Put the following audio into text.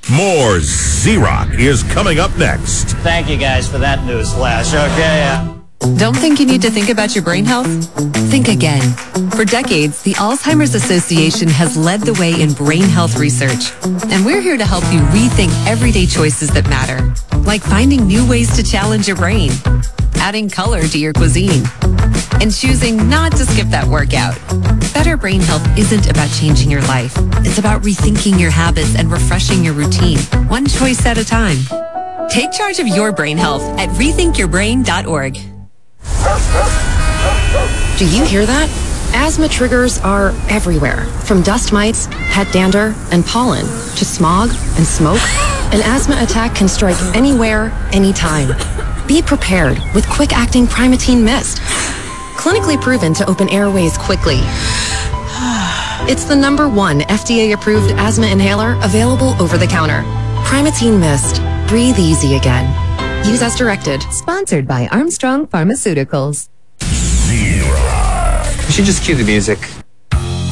More Z-Rock is coming up next. Thank you guys for that news flash. Okay. Don't think you need to think about your brain health? Think again. For decades, the Alzheimer's Association has led the way in brain health research. And we're here to help you rethink everyday choices that matter. Like finding new ways to challenge your brain, adding color to your cuisine, and choosing not to skip that workout. Better brain health isn't about changing your life. It's about rethinking your habits and refreshing your routine, one choice at a time. Take charge of your brain health at rethinkyourbrain.org. Do you hear that? Asthma triggers are everywhere, from dust mites, head dander, and pollen, to smog and smoke. An asthma attack can strike anywhere, anytime. Be prepared with quick-acting Primatene Mist. Clinically proven to open airways quickly. It's the #1 FDA-approved asthma inhaler available over the counter. Primatene Mist. Breathe easy again. Use as directed. Sponsored by Armstrong Pharmaceuticals. You should just cue the music.